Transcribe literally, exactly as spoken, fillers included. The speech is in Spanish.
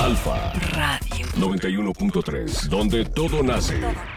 Alfa Radio noventa y uno punto tres, donde todo nace.